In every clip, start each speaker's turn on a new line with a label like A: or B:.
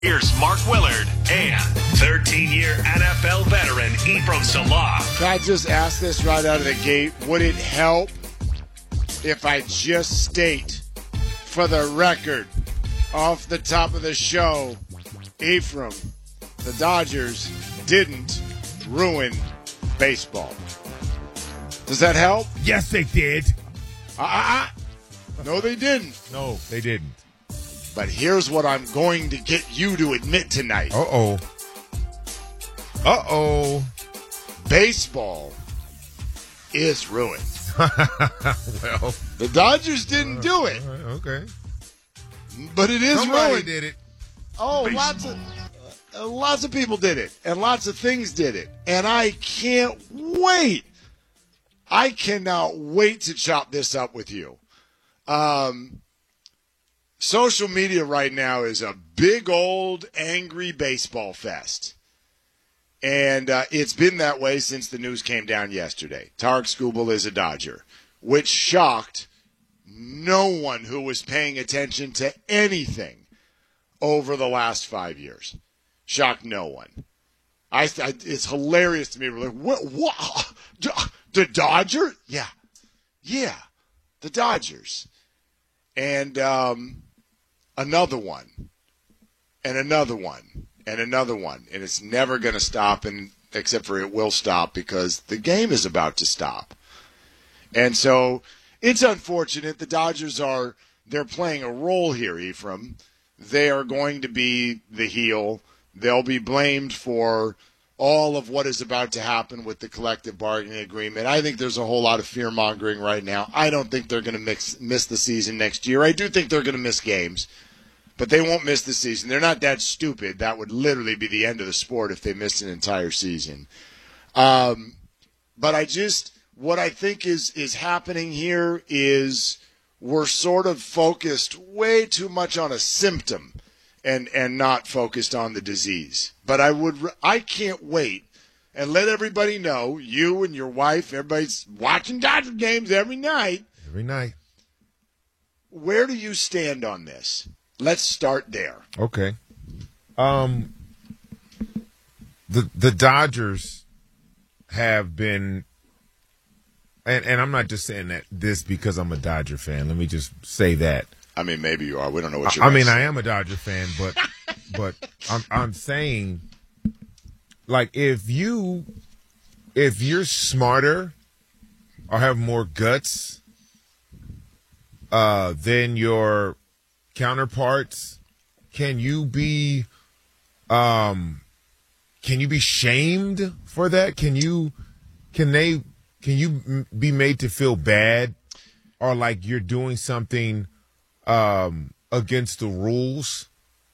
A: Here's Mark Willard and 13-year NFL veteran Ephraim Salah.
B: Can I just ask this right out of the gate? Would it help if I just state, for the record, off the top of the show, Ephraim, the Dodgers didn't ruin baseball? Does that help?
C: Yes, they did.
B: No, they didn't.
C: No, they didn't.
B: But here's what I'm going to get you to admit tonight.
C: Uh-oh.
B: Baseball is ruined.
C: Well,
B: The Dodgers didn't do it,
C: okay.
B: but it is
C: Somebody
B: ruined.
C: did it.
B: Oh, lots of people did it, and lots of things did it, and I can't wait. I cannot wait to chop this up with you. Social media right now is a big old angry baseball fest. And it's been that way since the news came down yesterday. Tarek Skubal is a Dodger, which shocked no one who was paying attention to anything over the last 5 years. Shocked no one. It's hilarious to me. We're like, what? The Dodgers? Yeah, the Dodgers. And another one, and another one, and another one. And it's never going to stop, except for it will stop because the game is about to stop. And so it's unfortunate. The Dodgers they're playing a role here, Ephraim. They are going to be the heel. They'll be blamed for all of what is about to happen with the collective bargaining agreement. I think there's a whole lot of fear-mongering right now. I don't think they're going to miss the season next year. I do think they're going to miss games, but they won't miss the season. They're not that stupid. That would literally be the end of the sport if they missed an entire season. But what I think is happening here is we're sort of focused way too much on a symptom and not focused on the disease. But I can't wait and let everybody know, you and your wife, everybody's watching Dodger games every night.
C: Every night.
B: Where do you stand on this? Let's start there.
C: Okay. The Dodgers have been, and I'm not just saying this because I'm a Dodger fan. Let me just say that.
B: I mean, maybe you are. We don't know what you're
C: I am a Dodger fan, but I'm saying, like, if you're smarter or have more guts than your counterparts, can you be shamed for that? Can you be made to feel bad or like you're doing something against the rules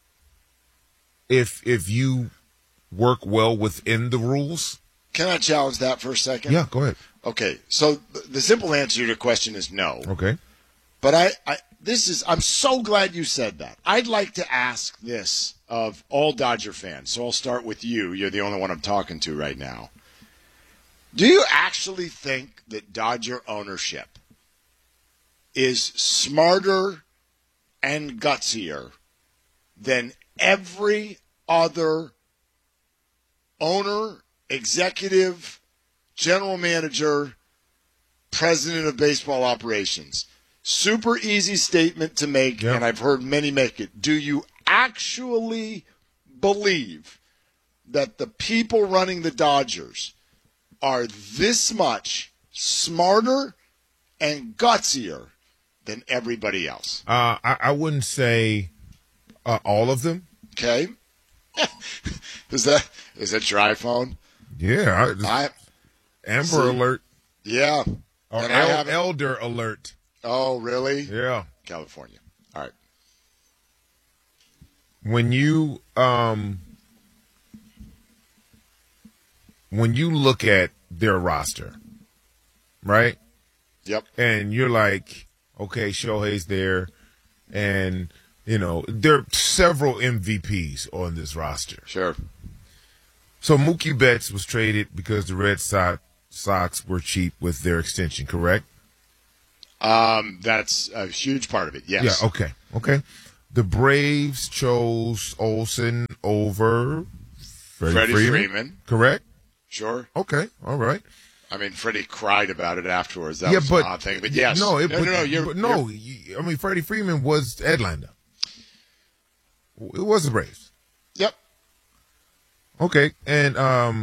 C: if you work well within the rules?
B: Can I challenge that for a second?
C: Yeah, go ahead.
B: Okay, so the simple answer to your question is no.
C: Okay.
B: But I'm so glad you said that. I'd like to ask this of all Dodger fans. So I'll start with you. You're the only one I'm talking to right now. Do you actually think that Dodger ownership is smarter and gutsier than every other owner, executive, general manager, president of baseball operations? Super easy statement to make,
C: yep.
B: And I've heard many make it. Do you actually believe that the people running the Dodgers are this much smarter and gutsier than everybody else?
C: I wouldn't say all of them.
B: Okay. Is that your iPhone?
C: Yeah. Amber Alert.
B: Yeah.
C: Or Elder Alert.
B: Oh, really?
C: Yeah.
B: California. All right.
C: When you look at their roster, right?
B: Yep.
C: And you're like, okay, Shohei's there, and there are several MVPs on this roster.
B: Sure.
C: So Mookie Betts was traded because the Red Sox were cheap with their extension, correct?
B: That's a huge part of it, yes.
C: Yeah, okay. The Braves chose Olsen over Freddie Freeman. Correct?
B: Sure.
C: Okay. All right.
B: I mean, Freddie cried about it afterwards. That was an odd thing. But yes.
C: No. I mean, Freddie Freeman was Edlander. It was the Braves.
B: Yep.
C: Okay. And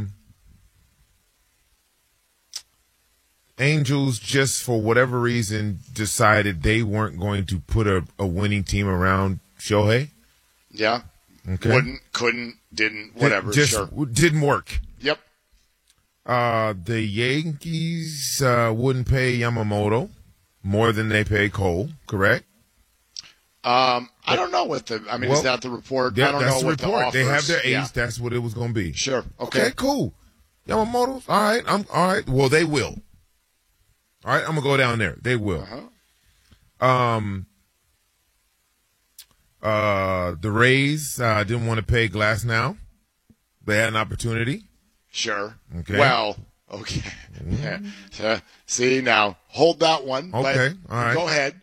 C: Angels, just for whatever reason, decided they weren't going to put a winning team around Shohei.
B: Yeah.
C: Okay.
B: Wouldn't, couldn't, didn't, whatever. Sure.
C: Didn't work.
B: Yep.
C: The Yankees wouldn't pay Yamamoto more than they pay Cole, correct?
B: I don't know what is that the report?
C: Yeah,
B: I don't
C: that's
B: know
C: the
B: what
C: report.
B: the offers.
C: They have their ace.
B: Yeah.
C: That's what it was going to be.
B: Sure. Okay.
C: Cool. Yamamoto, all right. I'm all right. Well, they will. All right, I'm gonna go down there. They will. The Rays didn't want to pay Glasnow. They had an opportunity.
B: Sure.
C: Okay.
B: Well, okay. See, now, hold that one.
C: Okay, all right.
B: Go ahead.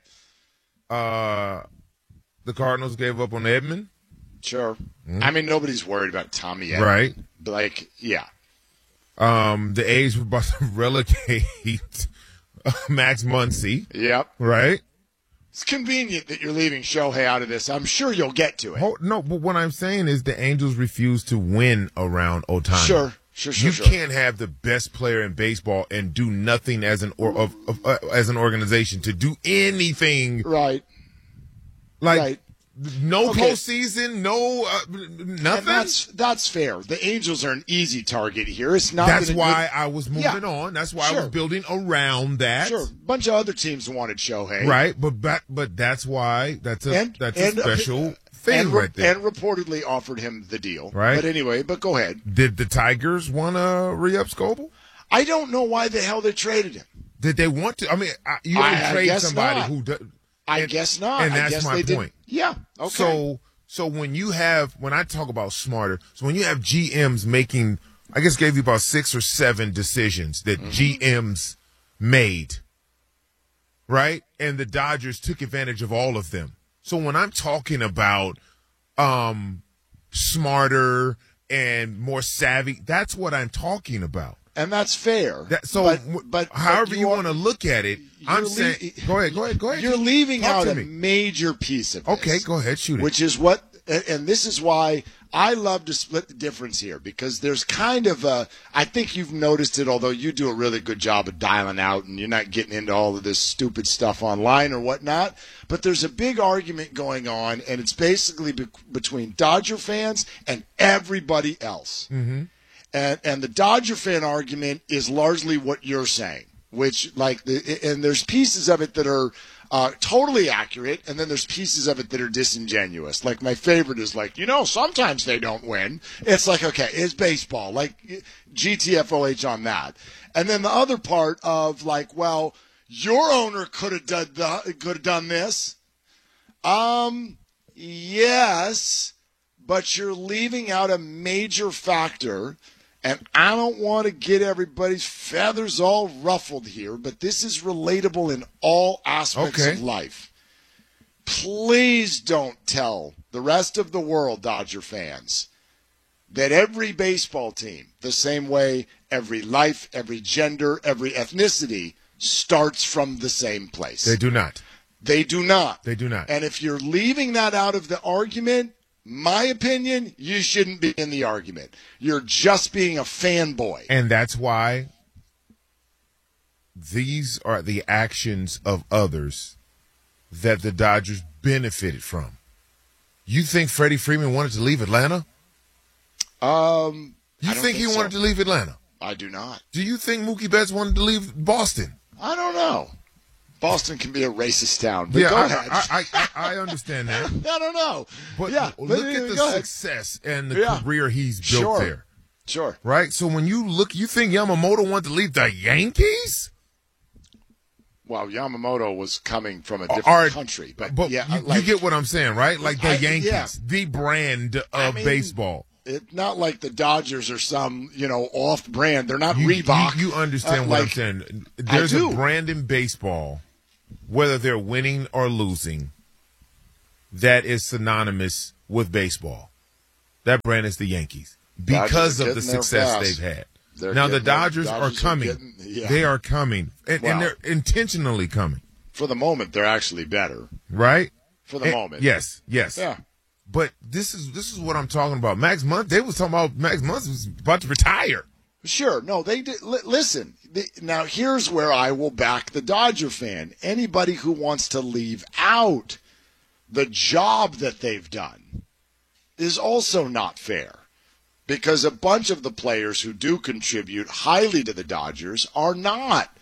C: The Cardinals gave up on Edman.
B: Sure. I mean, nobody's worried about Tommy Edman.
C: Right.
B: Like, yeah.
C: The A's were about to relegate Max Muncy.
B: Yep.
C: Right.
B: It's convenient that you're leaving Shohei out of this. I'm sure you'll get to it.
C: No, but what I'm saying is the Angels refuse to win around Ohtani.
B: Sure.
C: You can't have the best player in baseball and do nothing as an organization to do anything.
B: Right.
C: Like no postseason, no nothing.
B: And that's fair. The Angels are an easy target here. It's not.
C: That's why I was moving on. That's why I was building around that.
B: Sure. A bunch of other teams wanted Shohei.
C: Right, but that's why that's a special thing right there.
B: And reportedly offered him the deal.
C: Right.
B: But anyway, go ahead.
C: Did the Tigers want to re-up Scoble?
B: I don't know why the hell they traded him.
C: Did they want to? I mean, you don't trade somebody who does.
B: I guess not.
C: And that's my point.
B: Yeah. Okay.
C: So when I talk about smarter, so when you have GMs making, I guess gave you about 6 or 7 decisions that GMs made, right? And the Dodgers took advantage of all of them. So when I'm talking about smarter and more savvy, that's what I'm talking about.
B: And that's fair.
C: But however you want to look at it, I'm saying, go ahead.
B: You're leaving out a major piece of this.
C: Okay, go ahead, shoot it.
B: Which is and this is why I love to split the difference here, because there's kind of I think you've noticed it, although you do a really good job of dialing out and you're not getting into all of this stupid stuff online or whatnot, but there's a big argument going on, and it's basically between Dodger fans and everybody else. Mm-hmm. And the Dodger fan argument is largely what you're saying, which and there's pieces of it that are totally accurate, and then there's pieces of it that are disingenuous. Like my favorite is sometimes they don't win. It's like, okay, it's baseball. Like GTFOH on that. And then the other part of well, your owner could have done this. Yes, but you're leaving out a major factor. And I don't want to get everybody's feathers all ruffled here, but this is relatable in all aspects of life. Please don't tell the rest of the world, Dodger fans, that every baseball team, the same way every life, every gender, every ethnicity, starts from the same place.
C: They do not.
B: They do not.
C: They do not.
B: And if you're leaving that out of the argument, my opinion, you shouldn't be in the argument. You're just being a fanboy.
C: And that's why these are the actions of others that the Dodgers benefited from. You think Freddie Freeman wanted to leave Atlanta? You think he wanted to leave Atlanta?
B: I do not.
C: Do you think Mookie Betts wanted to leave Boston?
B: I don't know. Boston can be a racist town. But go ahead.
C: I understand that.
B: I don't know.
C: But look at the success and the career he's built there.
B: Sure.
C: Right? So when you think Yamamoto wanted to leave the Yankees?
B: Well, Yamamoto was coming from a different country. But
C: you get what I'm saying, right? Like the Yankees, the brand of baseball.
B: It's not like the Dodgers are some, off-brand. They're not Reebok.
C: You understand what I'm saying. There's a brand in baseball, whether they're winning or losing, that is synonymous with baseball. That brand is the Yankees because of the success they've had. Now the Dodgers are coming. They are coming, and they're intentionally coming.
B: For the moment, they're actually better.
C: Right?
B: For the moment.
C: Yes.
B: Yeah.
C: But this is what I'm talking about. Max Muncy, they was talking about Max Muncy was about to retire.
B: Sure. No, they did. Listen, now here's where I will back the Dodger fan. Anybody who wants to leave out the job that they've done is also not fair, because a bunch of the players who do contribute highly to the Dodgers are not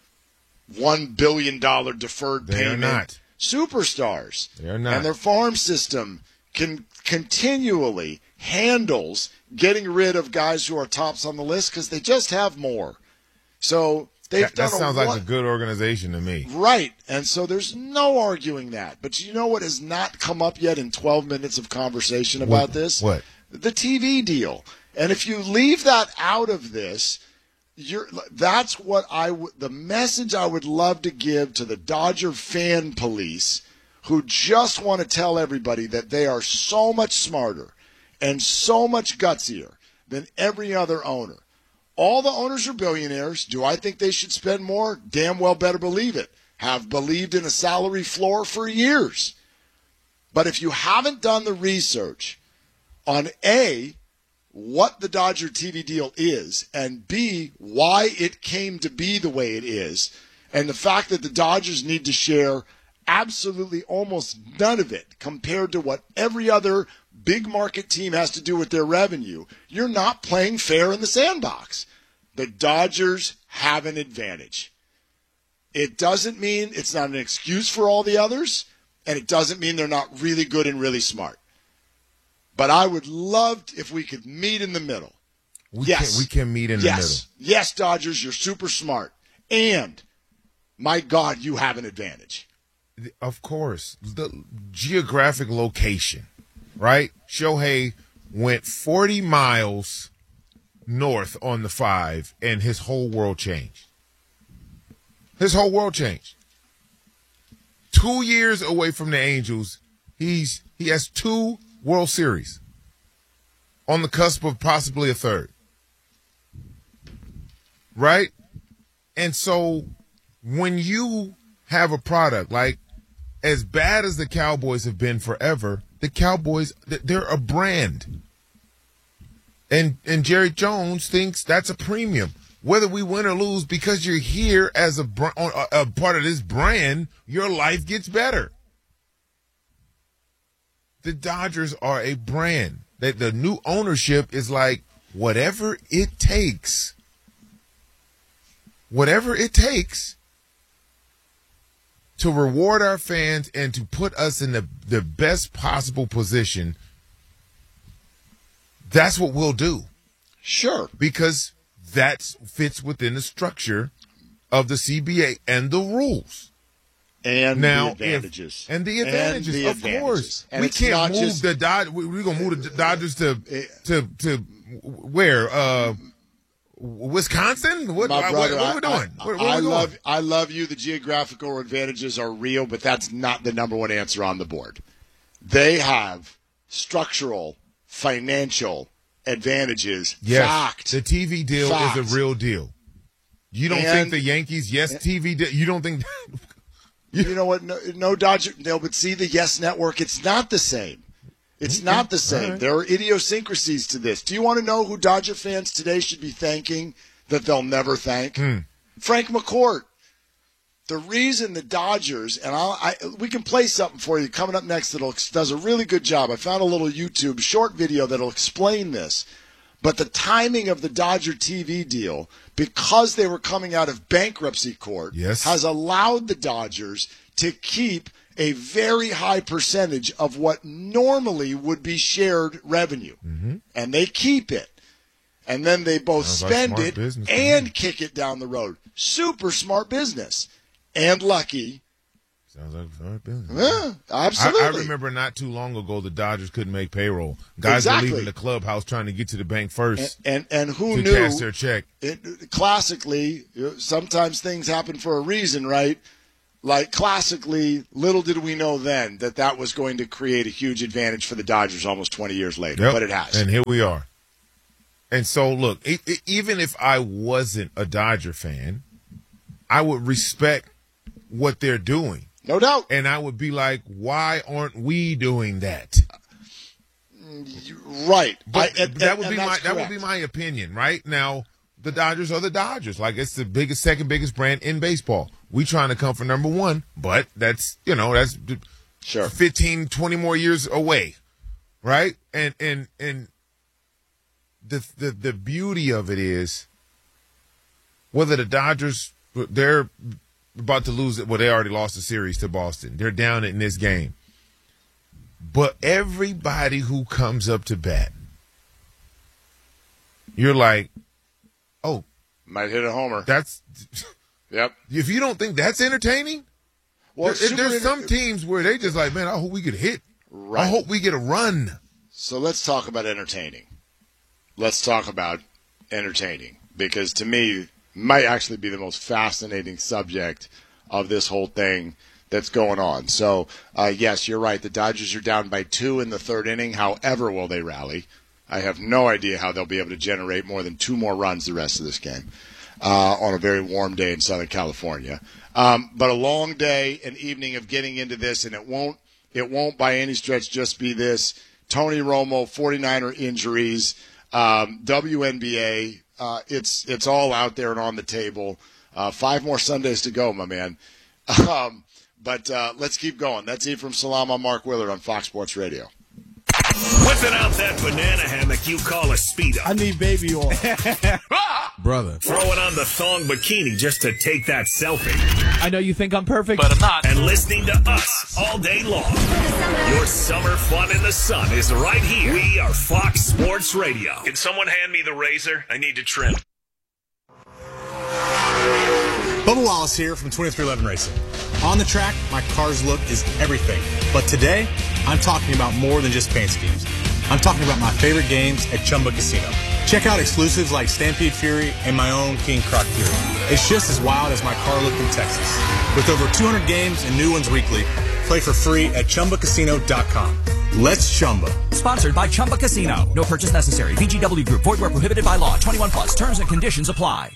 B: $1 billion deferred payment superstars.
C: They're not.
B: And their farm system continually handles getting rid of guys who are tops on the list because they just have more. So they've done.
C: That sounds like a good organization to me.
B: Right. And so there's no arguing that. But you know what has not come up yet in 12 minutes of conversation about this?
C: What?
B: The TV deal. And if you leave that out of this, that's what the message I would love to give to the Dodger fan police, who just want to tell everybody that they are so much smarter and so much gutsier than every other owner. All the owners are billionaires. Do I think they should spend more? Damn well better believe it. Have believed in a salary floor for years. But if you haven't done the research on A, what the Dodger TV deal is, and B, why it came to be the way it is, and the fact that the Dodgers need to share absolutely almost none of it compared to what every other big market team has to do with their revenue, you're not playing fair in the sandbox. The Dodgers have an advantage. It doesn't mean it's not an excuse for all the others, and it doesn't mean they're not really good and really smart. But I would love if we could meet in the middle.
C: We can meet in the middle.
B: Yes, Dodgers, you're super smart. And, my God, you have an advantage.
C: Of course. The geographic location, right? Shohei went 40 miles north on the 5, and his whole world changed. His whole world changed. 2 years away from the Angels, he has 2 World Series, on the cusp of possibly a third. Right? And so when you have a product, like as bad as the Cowboys have been forever, the Cowboys, they're a brand. And Jerry Jones thinks that's a premium. Whether we win or lose, because you're here as a part of this brand, your life gets better. The Dodgers are a brand. The new ownership is like, whatever it takes to reward our fans and to put us in the best possible position, that's what we'll do.
B: Sure.
C: Because that fits within the structure of the CBA and the rules.
B: And now, the advantages.
C: Of course. And we can't move the Dodgers. We're going to move the Dodgers to where? Wisconsin? What are we doing?
B: I love you. The geographical advantages are real, but that's not the number one answer on the board. They have structural, financial advantages.
C: Yes,
B: fact.
C: the TV deal is a real deal. You don't think the Yankees, TV deal, you don't think...
B: You know what? No Dodger. No, but see the Yes Network. It's not the same. It's not the same. Right. There are idiosyncrasies to this. Do you want to know who Dodger fans today should be thanking that they'll never thank? Frank McCourt. The reason the Dodgers, and we can play something for you coming up next that does a really good job. I found a little YouTube short video that'll explain this. But the timing of the Dodger TV deal, because they were coming out of bankruptcy court, has allowed the Dodgers to keep a very high percentage of what normally would be shared revenue. Mm-hmm. And they keep it. And then they both spend it and kick it down the road. Super smart business. And lucky.
C: Sounds like smart business.
B: Yeah, absolutely.
C: I remember not too long ago the Dodgers couldn't make payroll. Guys were leaving the clubhouse trying to get to the bank first.
B: And who
C: to
B: knew?
C: Cash their check.
B: Classically, sometimes things happen for a reason, right? Like, classically, little did we know then that was going to create a huge advantage for the Dodgers almost 20 years later. But it has.
C: And here we are. And so, look, even if I wasn't a Dodger fan, I would respect what they're doing.
B: No doubt.
C: And I would be like, why aren't we doing that?
B: Right.
C: But that would be my opinion. Right now, the Dodgers are the Dodgers. Like, it's the second biggest brand in baseball. We trying to come for number one, but that's
B: sure
C: 15, 20 more years away, right? And the beauty of it is whether the Dodgers, they're about to lose it. Well, they already lost the series to Boston. They're down in this game. But everybody who comes up to bat, you're like, oh,
B: might hit a homer.
C: That's
B: yep.
C: If you don't think that's entertaining, well, there's some teams where they just like, man, I hope we get a hit. Right. I hope we get a run.
B: So let's talk about entertaining. Because to me, might actually be the most fascinating subject of this whole thing that's going on. So, yes, you're right. The Dodgers are down by 2 in the third inning. However, will they rally? I have no idea how they'll be able to generate more than 2 more runs the rest of this game on a very warm day in Southern California. But a long day, an evening of getting into this, and it won't by any stretch just be this. Tony Romo, 49er injuries, WNBA, it's all out there and on the table. 5 more Sundays to go, my man. But let's keep going. That's Ephraim Salam. I'm Mark Willard on Fox Sports Radio.
A: Whipping out that banana hammock you call a Speedo.
D: I need baby oil.
E: Brother.
A: Throwing on the thong bikini just to take that selfie.
D: I know you think I'm perfect, but I'm not.
A: And listening to us all day long. Your summer fun in the sun is right here. We are Fox Sports Radio. Can someone hand me the razor? I need to trim.
E: Bubba Wallace here from 2311 Racing. On the track, my car's look is everything. But today, I'm talking about more than just paint schemes. I'm talking about my favorite games at Chumba Casino. Check out exclusives like Stampede Fury and my own King Croc Fury. It's just as wild as my car look in Texas. With over 200 games and new ones weekly, play for free at ChumbaCasino.com. Let's Chumba.
F: Sponsored by Chumba Casino. No purchase necessary. VGW Group. Void where prohibited by law. 21 plus. Terms and conditions apply.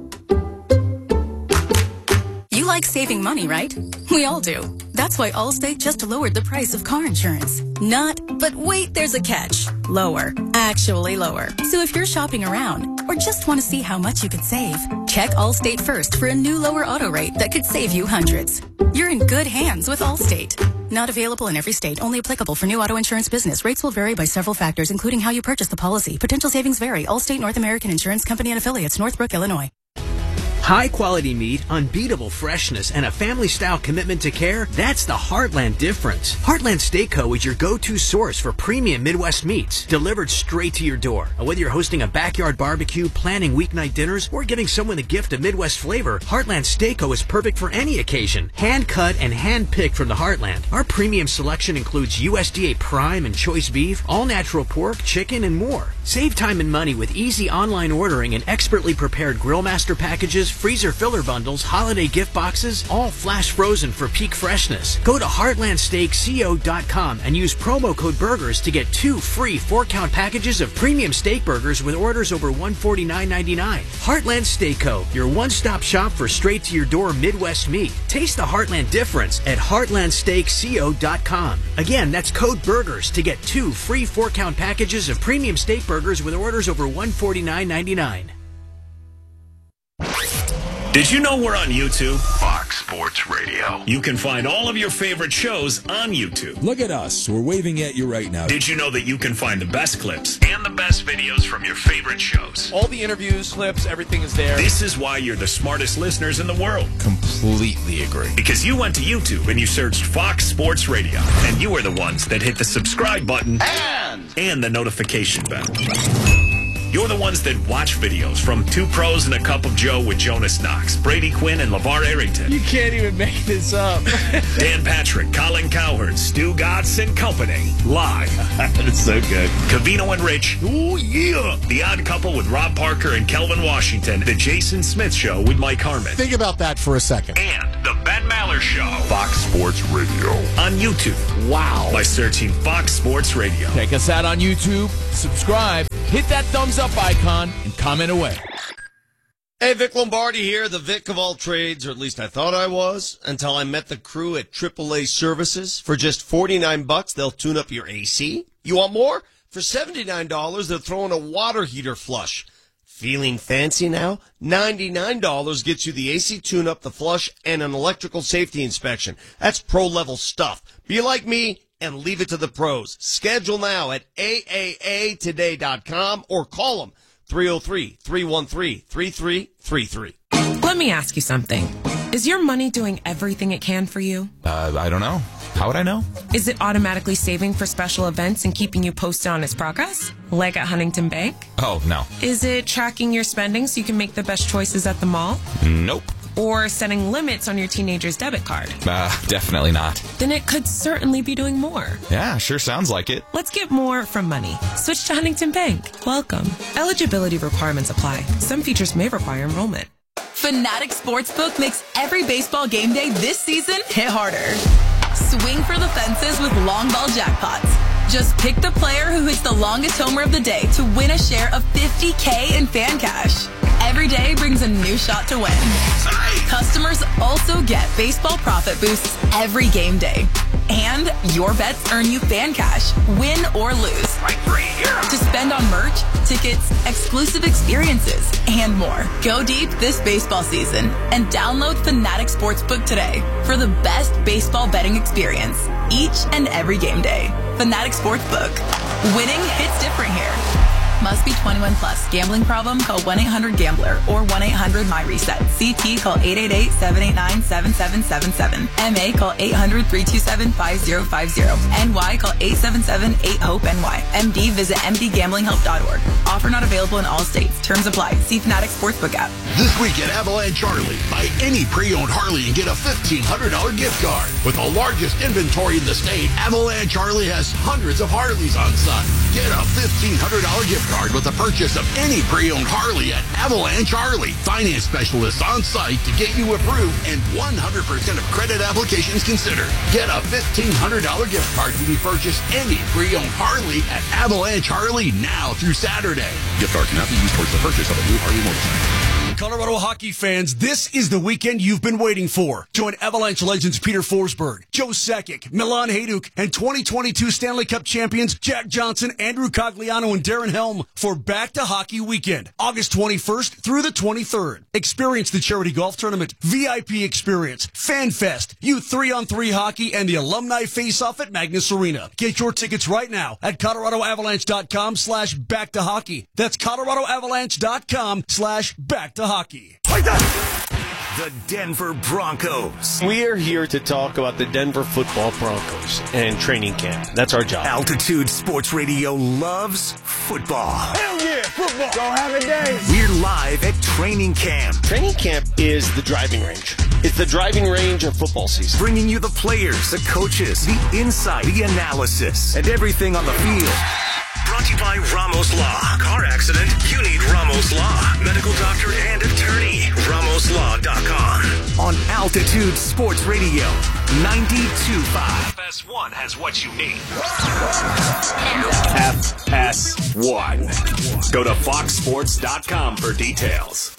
G: You like saving money, right? We all do. That's why Allstate just lowered the price of car insurance. Not, but wait, there's a catch. Lower. Actually lower. So if you're shopping around or just want to see how much you could save, check Allstate first for a new lower auto rate that could save you hundreds. You're in good hands with Allstate. Not available in every state. Only applicable for new auto insurance business. Rates will vary by several factors, including how you purchase the policy. Potential savings vary. Allstate North American Insurance Company and Affiliates, Northbrook, Illinois.
H: High-quality meat, unbeatable freshness, and a family-style commitment to care, that's the Heartland difference. Heartland Steak Co. is your go-to source for premium Midwest meats, delivered straight to your door. And whether you're hosting a backyard barbecue, planning weeknight dinners, or giving someone a gift of Midwest flavor, Heartland Steak Co. is perfect for any occasion. Hand-cut and hand-picked from the Heartland. Our premium selection includes USDA prime and choice beef, all-natural pork, chicken, and more. Save time and money with easy online ordering and expertly prepared Grill Master packages, freezer filler bundles, holiday gift boxes, all flash frozen for peak freshness. Go to heartlandsteakco.com and use promo code BURGERS to get 2 free 4-count packages of premium steak burgers with orders over $149.99. Heartland Steak Co., your one-stop shop for straight-to-your-door Midwest meat. Taste the Heartland difference at heartlandsteakco.com. Again, that's code BURGERS to get 2 free 4-count packages of premium steak burgers with orders over $149.99.
A: Did you know we're on YouTube?
I: Fox Sports Radio.
A: You can find all of your favorite shows on YouTube.
J: Look at us. We're waving at you right now.
A: Did you know that you can find the best clips and the best videos from your favorite shows?
D: All the interviews, clips, everything is there.
A: This is why you're the smartest listeners in the world.
J: Completely agree.
A: Because you went to YouTube and you searched Fox Sports Radio. And you are the ones that hit the subscribe button and the notification bell. You're the ones that watch videos from Two Pros and a Cup of Joe with Jonas Knox, Brady Quinn, and LeVar Arrington.
D: You can't even make this up.
A: Dan Patrick, Colin Cowherd, Stu Gatz and Company. Live.
I: That's so good.
A: Covino and Rich. Oh, yeah. The Odd Couple with Rob Parker and Kelvin Washington. The Jason Smith Show with Mike Harmon.
E: Think about that for a second.
A: And the Ben Maller Maller Show. Fox Sports Radio. On YouTube. Wow. By searching Fox Sports Radio.
D: Check us out on YouTube, subscribe, hit that thumbs up icon, and comment away.
K: Hey, Vic Lombardi here, the Vic of all trades, or at least I thought I was, until I met the crew at AAA Services. For just $49, they'll tune up your AC. You want more? For $79, they're throwing a water heater flush. Feeling fancy now? $99 gets you the AC tune-up, the flush, and an electrical safety inspection. That's pro-level stuff. Be like me and leave it to the pros. Schedule now at AAAtoday.com or call them 303-313-3333.
L: Let me ask you something. Is your money doing everything it can for you?
J: I don't know. How would I know?
L: Is it automatically saving for special events and keeping you posted on its progress? Like at Huntington Bank?
J: Oh, no.
L: Is it tracking your spending so you can make the best choices at the mall?
J: Nope.
L: Or setting limits on your teenager's debit card?
J: Definitely not.
L: Then it could certainly be doing more.
J: Yeah, sure sounds like it.
L: Let's get more from money. Switch to Huntington Bank. Welcome. Eligibility requirements apply. Some features may require enrollment.
M: Fanatic Sportsbook makes every baseball game day this season hit harder. Swing for the fences with long ball jackpots. Just pick the player who hits the longest homer of the day to win a share of $50K in fan cash. Every day brings a new shot to win. Customers also get baseball profit boosts every game day. And your bets earn you fan cash, win or lose. To spend on merch, tickets, exclusive experiences, and more. Go deep this baseball season and download Fanatic Sportsbook today for the best baseball betting experience each and every game day. Fanatic Sportsbook. Winning hits different here. Must be 21 plus. Gambling problem? Call 1-800-GAMBLER or 1-800-MyReset. CT call 888-789-7777. MA call 800-327-5050. NY call 877-8-HOPE-NY. MD visit mdgamblinghelp.org. Offer not available in all states. Terms apply. See Fanatic Sportsbook app.
N: This week at Avalanche Charlie, buy any pre-owned Harley and get a $1,500 gift card. With the largest inventory in the state, Avalanche Charlie has hundreds of Harleys on site. Get a $1,500 gift card with the purchase of any pre-owned Harley at Avalanche Harley. Finance specialists on site to get you approved and 100% of credit applications considered. Get a $1,500 gift card when you purchase any pre-owned Harley at Avalanche Harley now through Saturday. Gift card cannot be used towards the purchase of a new Harley motorcycle.
O: Colorado hockey fans, this is the weekend you've been waiting for. Join Avalanche legends Peter Forsberg, Joe Sakic, Milan Hajduk, and 2022 Stanley Cup champions Jack Johnson, Andrew Cogliano, and Darren Helm for Back to Hockey Weekend, August 21st through the 23rd. Experience the charity golf tournament, VIP experience, Fan Fest, youth 3-on-3 hockey, and the alumni face-off at Magnus Arena. Get your tickets right now at ColoradoAvalanche.com/back-to-hockey. That's ColoradoAvalanche.com/back-to-hockey.
A: The Denver Broncos.
K: We are here to talk about the Denver Football Broncos and training camp. That's our job.
A: Altitude Sports Radio loves football.
K: Hell yeah, football. Go have a day.
A: We're live at training camp.
K: Training camp is the driving range. It's the driving range of football season.
A: Bringing you the players, the coaches, the insight, the analysis, and everything on the field. Brought to you by Ramos Law. Car accident? You need Ramos Law. Medical doctor and attorney. RamosLaw.com. On Altitude Sports Radio, 92.5. FS1 has what you need. FS1. Go to FoxSports.com for details.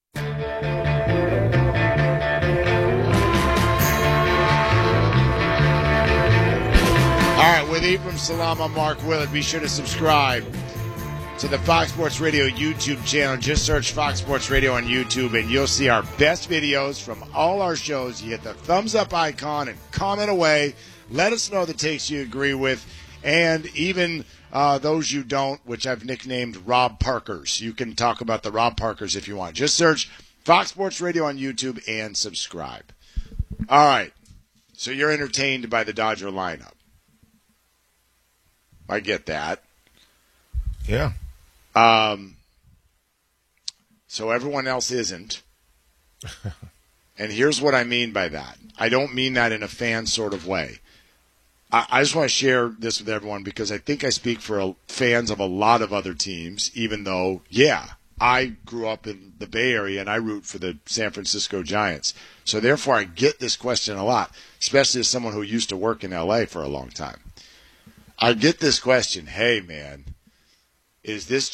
B: All right, with Ephraim Salam, I'm Mark Willett. Be sure to subscribe to the Fox Sports Radio YouTube channel. Just search Fox Sports Radio on YouTube, and you'll see our best videos from all our shows. You hit the thumbs up icon and comment away. Let us know the takes you agree with, and even those you don't, which I've nicknamed Rob Parkers. You can talk about the Rob Parkers if you want. Just search Fox Sports Radio on YouTube and subscribe. All right, so you're entertained by the Dodger lineup. I get that.
C: Yeah.
B: So everyone else isn't. And here's what I mean by that. I don't mean that in a fan sort of way. I just want to share this with everyone because I think I speak for fans of a lot of other teams, even though, yeah, I grew up in the Bay Area, and I root for the San Francisco Giants. So therefore, I get this question a lot, especially as someone who used to work in L.A. for a long time. I get this question, hey, man, is this